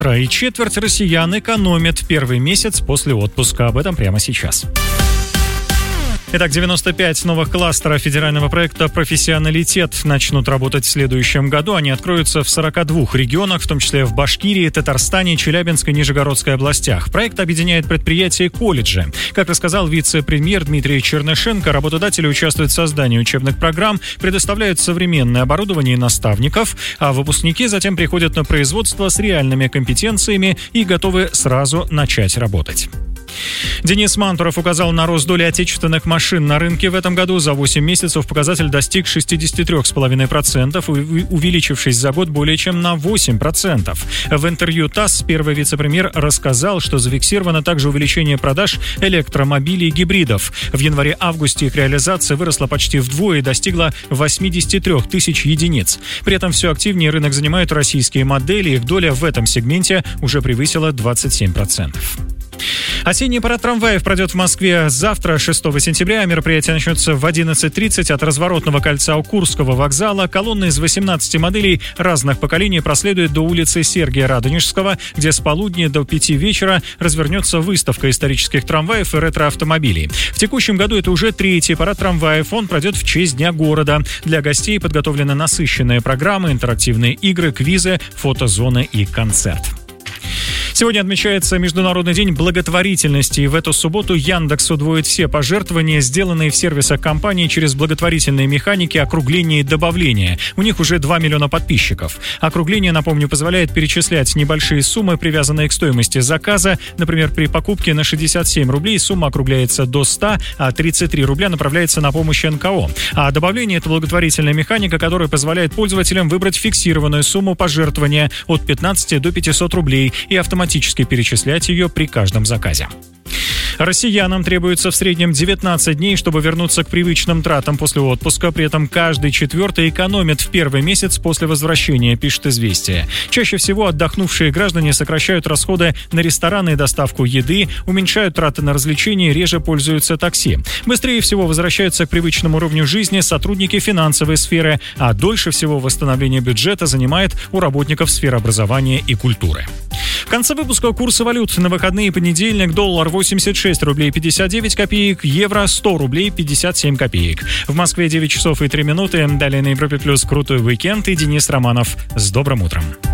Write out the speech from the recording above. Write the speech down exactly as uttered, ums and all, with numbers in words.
И четверть россиян экономит первый месяц после отпуска. Об этом прямо сейчас. Итак, девяносто пять новых кластеров федерального проекта «Профессионалитет» начнут работать в следующем году. Они откроются в сорока двух регионах, в том числе в Башкирии, Татарстане, Челябинской и Нижегородской областях. Проект объединяет предприятия и колледжи. Как рассказал вице-премьер Дмитрий Чернышенко, работодатели участвуют в создании учебных программ, предоставляют современное оборудование и наставников, а выпускники затем приходят на производство с реальными компетенциями и готовы сразу начать работать. Денис Мантуров указал на рост доли отечественных машин на рынке в этом году. За восемь месяцев показатель достиг шестьдесят три целых пять десятых процента, увеличившись за год более чем на восемь процентов. В интервью ТАСС первый вице-премьер рассказал, что зафиксировано также увеличение продаж электромобилей и гибридов. В январе-августе их реализация выросла почти вдвое и достигла восемьдесят три тысячи единиц. При этом все активнее рынок занимают российские модели. Их доля в этом сегменте уже превысила двадцать семь процентов. Осенний парад трамваев пройдет в Москве завтра, шестого сентября. Мероприятие начнется в одиннадцать тридцать от разворотного кольца у Курского вокзала. Колонна из восемнадцати моделей разных поколений проследует до улицы Сергия Радонежского, где с полудня до пяти вечера развернется выставка исторических трамваев и ретро-автомобилей. В текущем году это уже третий парад трамваев. Он пройдет в честь Дня города. Для гостей подготовлены насыщенные программы, интерактивные игры, квизы, фотозоны и концерт. Сегодня отмечается Международный день благотворительности, и в эту субботу Яндекс удвоит все пожертвования, сделанные в сервисах компании через благотворительные механики округления и добавления. У них уже два миллиона подписчиков. Округление, напомню, позволяет перечислять небольшие суммы, привязанные к стоимости заказа. Например, при покупке на шестьдесят семь рублей сумма округляется до ста, а тридцать три рубля направляется на помощь эн ка о. А добавление – это благотворительная механика, которая позволяет пользователям выбрать фиксированную сумму пожертвования от пятнадцати до пятисот рублей и автоматически автоматически перечислять ее при каждом заказе. Россиянам требуется в среднем девятнадцать дней, чтобы вернуться к привычным тратам после отпуска. При этом каждый четвертый экономит в первый месяц после возвращения, пишет «Известия». Чаще всего отдохнувшие граждане сокращают расходы на рестораны и доставку еды, уменьшают траты на развлечения, реже пользуются такси. Быстрее всего возвращаются к привычному уровню жизни сотрудники финансовой сферы, а дольше всего восстановление бюджета занимает у работников сферы образования и культуры. В конце выпуска курсы валют. На выходные понедельник доллар восемьдесят шесть рублей пятьдесят девять копеек, евро сто рублей пятьдесят семь копеек. В Москве девять часов и три минуты. Далее на Европе Плюс крутой уикенд и Денис Романов. С добрым утром.